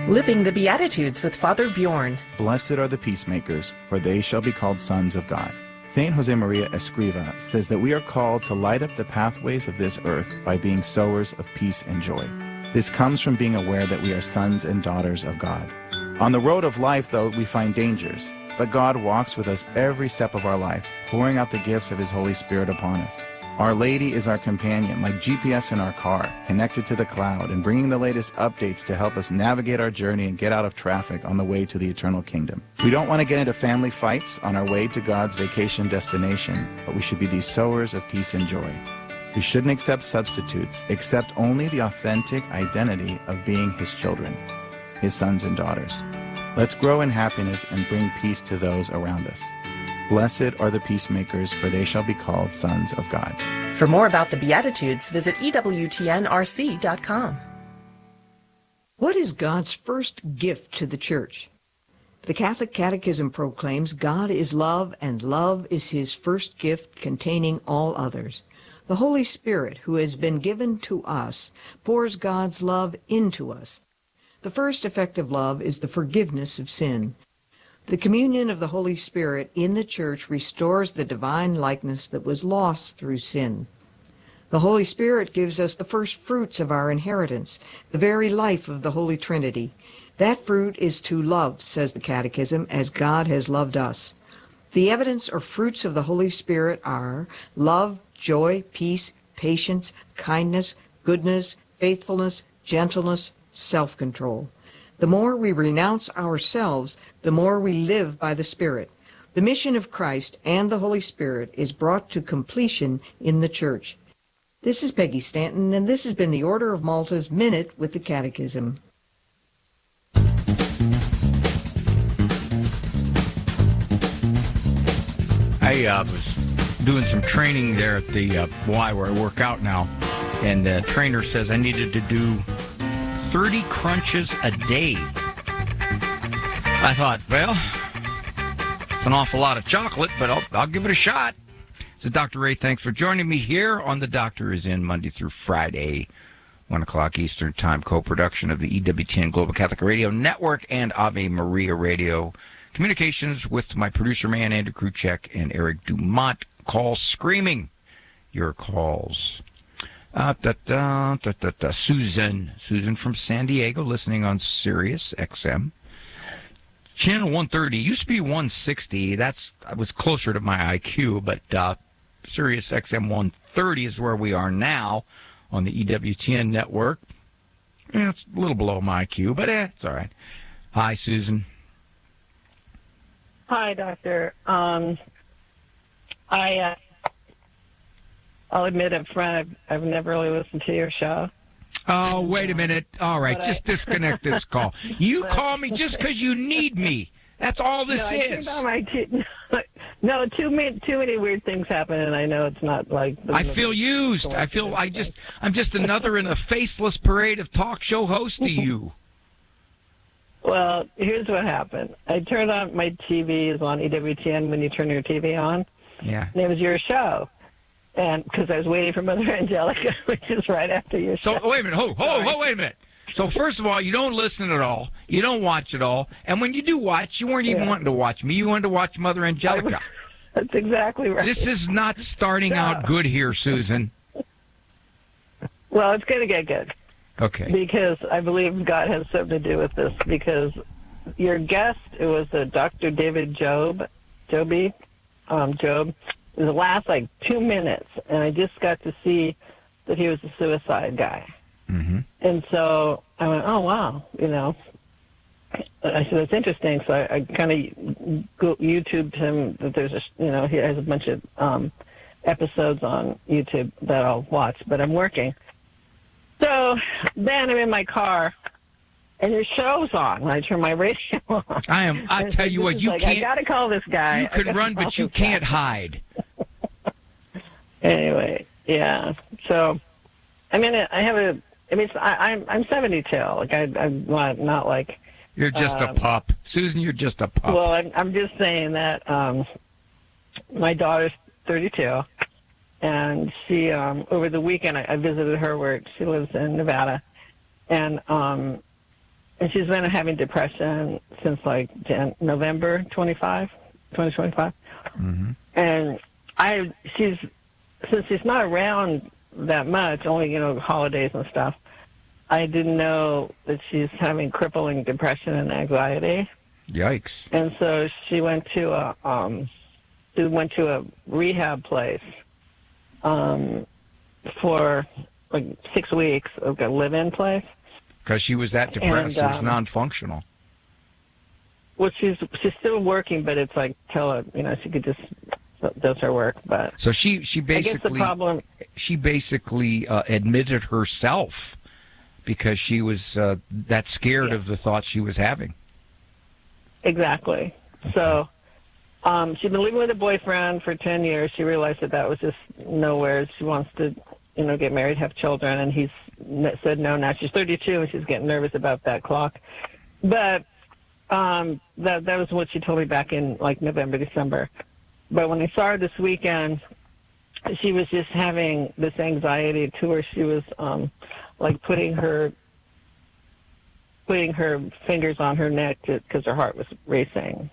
Living the Beatitudes with Father Bjorn. Blessed are the peacemakers, for they shall be called sons of God. Saint Josemaria Escriva says that we are called to light up the pathways of this earth by being sowers of peace and joy. This comes from being aware that we are sons and daughters of God. On the road of life, though, we find dangers, but God walks with us every step of our life, pouring out the gifts of His Holy Spirit upon us. Our Lady is our companion, like GPS in our car, connected to the cloud and bringing the latest updates to help us navigate our journey and get out of traffic on the way to the eternal kingdom. We don't want to get into family fights on our way to God's vacation destination, but we should be these sowers of peace and joy. We shouldn't accept substitutes, accept only the authentic identity of being His children, His sons and daughters. Let's grow in happiness and bring peace to those around us. Blessed are the peacemakers, for they shall be called sons of God. For more about the Beatitudes, visit EWTNRC.com. What is God's first gift to the Church? The Catholic Catechism proclaims God is love, and love is His first gift containing all others. The Holy Spirit, who has been given to us, pours God's love into us. The first effect of love is the forgiveness of sin. The communion of the Holy Spirit in the Church restores the divine likeness that was lost through sin. The Holy Spirit gives us the first fruits of our inheritance, the very life of the Holy Trinity. That fruit is to love, says the Catechism, as God has loved us. The evidence or fruits of the Holy Spirit are love, joy, peace, patience, kindness, goodness, faithfulness, gentleness, self-control. The more we renounce ourselves, the more we live by the Spirit. The mission of Christ and the Holy Spirit is brought to completion in the Church. This is Peggy Stanton, and this has been the Order of Malta's Minute with the Catechism. I was doing some training there at the Y where I work out now, and the trainer says I needed to do 30 crunches a day. I thought, well, it's an awful lot of chocolate, but I'll give it a shot. This is Dr. Ray. Thanks for joining me here on The Doctor Is In, Monday through Friday, 1 o'clock Eastern Time, co-production of the EWTN Global Catholic Radio Network and Ave Maria Radio. Communications with my producer man, Andrew Kruchek, and Eric Dumont. Call screaming your calls. Susan from San Diego, listening on Sirius XM. Channel 130 used to be 160. I was closer to my IQ, but Sirius XM 130 is where we are now on the EWTN network. Yeah, it's a little below my IQ, but it's all right. Hi, Susan. Hi, Doctor. I'll admit up front, I've never really listened to your show. Oh, wait a minute. All right, just disconnect this call. You call me just because you need me. That's all this is. No, too many weird things happen, and I know it's not like... I feel used. I'm just another in a faceless parade of talk show hosts to you. Well, here's what happened. I turned on my TV, is on EWTN when you turn your TV on. Yeah. And it was your show. And because I was waiting for Mother Angelica, which is right after your show. So, wait a minute. Wait a minute. So, first of all, you don't listen at all. You don't watch at all. And when you do watch, you weren't even wanting to watch me. You wanted to watch Mother Angelica. That's exactly right. This is not starting out good here, Susan. Well, it's going to get good. Okay. Because I believe God has something to do with this. Because your guest, it was Dr. David Job. The last 2 minutes, and I just got to see that he was a suicide guy. Mm-hmm. And so I went, oh, wow, I said, that's interesting. So I kind of YouTubed him that there's he has a bunch of episodes on YouTube that I'll watch, but I'm working. So then I'm in my car, and your show's on when I turn my radio on. I tell you what, you can't. I got to call this guy. You can run, but you can't hide. Anyway, yeah. So, I'm 72. I'm not like. You're just a pup, Susan. You're just a pup. Well, I'm just saying that my daughter's 32, and she over the weekend I visited her where she lives in Nevada, and and she's been having depression since like November 2025. Mm-hmm. And since she's not around that much, only, holidays and stuff, I didn't know that she's having crippling depression and anxiety. Yikes. And so she went to a rehab place for like 6 weeks, like a live-in place. Because she was that depressed, she was And, non-functional. Well, she's still working, but it's like she could just does her work. But So she I guess the basically problem, admitted herself because she was that scared of the thoughts she was having. exactly. So she'd been living with a boyfriend for 10 years. She realized that was just nowhere. She wants to, get married, have children, and he's said no. Now she's 32 and she's getting nervous about that clock. But that was what she told me back in like November, December. But when I saw her this weekend, she was just having this anxiety to where she was like putting her fingers on her neck because her heart was racing,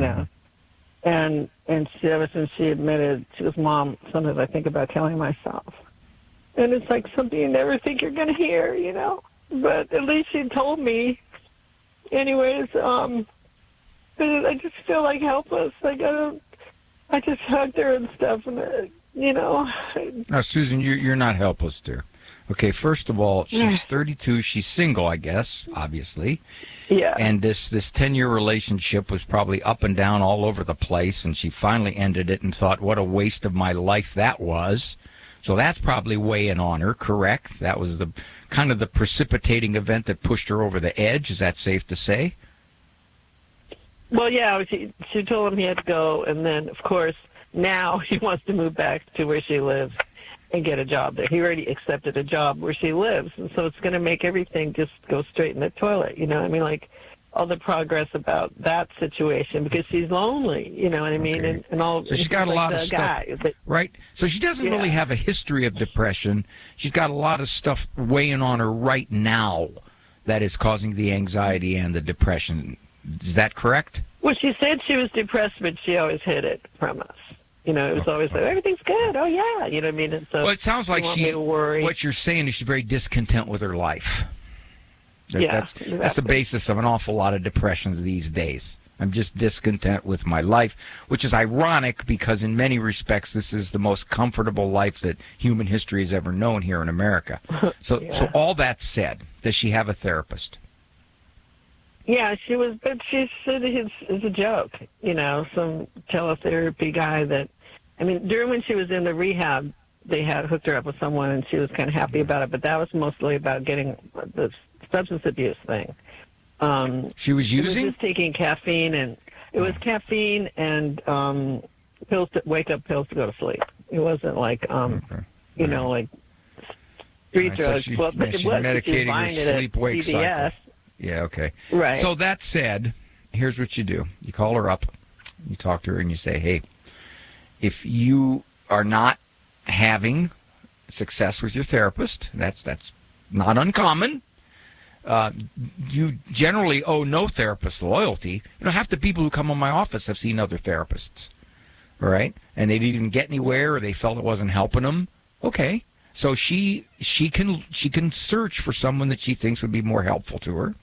And ever since she admitted, she goes, "Mom, sometimes I think about killing myself." And it's like something you never think you're going to hear, But at least she told me. Anyways, I just feel like helpless. Like I just hugged her and stuff, and Now, Susan, you're not helpless, dear. Okay, first of all, she's 32. She's single, I guess, obviously. Yeah. And this 10-year relationship was probably up and down all over the place, and she finally ended it and thought, what a waste of my life that was. So that's probably weighing on her, correct? That was the kind of the precipitating event that pushed her over the edge. Is that safe to say? Well, yeah, she told him he had to go, and then, of course, now he wants to move back to where she lives and get a job there. He already accepted a job where she lives, and so it's going to make everything just go straight in the toilet, like all the progress about that situation, because she's lonely, you know what I mean? Okay. And all. So she's got a lot of stuff, right? So she doesn't really have a history of depression. She's got a lot of stuff weighing on her right now that is causing the anxiety and the depression. Is that correct? Well, she said she was depressed, but she always hid it from us. It was always like, everything's good. Oh, yeah. You know what I mean? And so well, it sounds like what you're saying is she's very discontent with her life. That's the basis of an awful lot of depressions these days. I'm just discontent with my life, which is ironic because in many respects this is the most comfortable life that human history has ever known here in America. So all that said, does she have a therapist? Yeah, she was, but she said it's a joke, some teletherapy guy that, during when she was in the rehab, they had hooked her up with someone and she was kind of happy about it, but that was mostly about getting the substance abuse thing. She was using? She was just taking caffeine, and it was caffeine and pills wake up pills to go to sleep. It wasn't like, like street drugs. So Well, but she's it was medicating her sleep-wake cycle. Yeah, okay. Right. So that said, here's what you do. You call her up, you talk to her, and you say, hey, if you are not having success with your therapist, that's not uncommon. You generally owe no therapist loyalty. Half the people who come in my office have seen other therapists, all right? And they didn't get anywhere, or they felt it wasn't helping them. Okay. So she can search for someone that she thinks would be more helpful to her.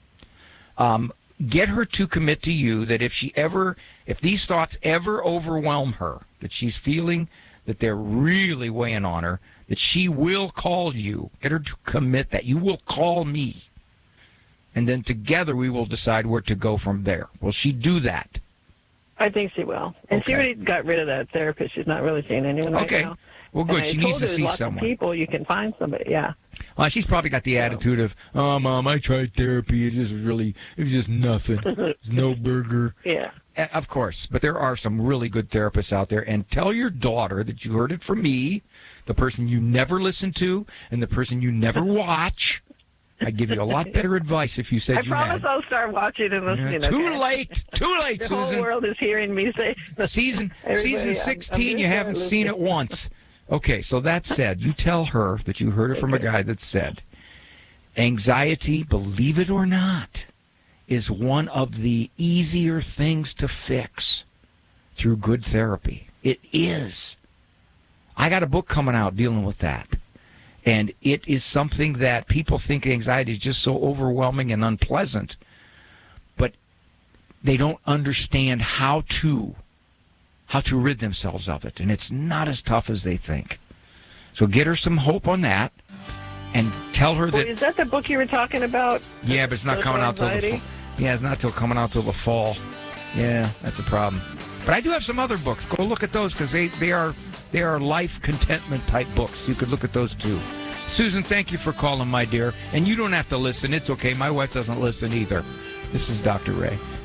Get her to commit to you that if these thoughts ever overwhelm her, that she's feeling that they're really weighing on her, that she will call you. Get her to commit that you will call me. And then together we will decide where to go from there. Will she do that? I think she will. And she already got rid of that therapist. She's not really seeing anyone right now. Well, good. She needs to see someone. People, you can find somebody. Yeah. Well, she's probably got the attitude of, "Oh, Mom, I tried therapy. It was just nothing. It's no burger." Yeah. Of course, but there are some really good therapists out there. And tell your daughter that you heard it from me, the person you never listen to, and the person you never watch. I'd give you a lot better advice if you said you had. I promise I'll start watching and listening. Too late, the Susan. The whole world is hearing me say. Season 16, you haven't seen it once. Okay, so that said, you tell her that you heard it from a guy that said, anxiety, believe it or not, is one of the easier things to fix through good therapy. It is. I got a book coming out dealing with that. And it is something that people think anxiety is just so overwhelming and unpleasant, but they don't understand how to rid themselves of it. And it's not as tough as they think. So get her some hope on that and tell her that... Is that the book you were talking about? Yeah, but it's not coming out till the fall. Yeah, it's not coming out till the fall. Yeah, that's the problem. But I do have some other books. Go look at those because they are life contentment type books. You could look at those too. Susan, thank you for calling, my dear. And you don't have to listen. It's okay. My wife doesn't listen either. This is Dr. Ray.